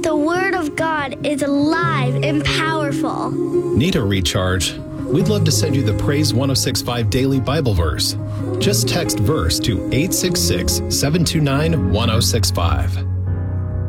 The Word of God is alive and powerful. Need a recharge? We'd love to send you the Praise 1065 Daily Bible Verse. Just text verse to 866-729-1065.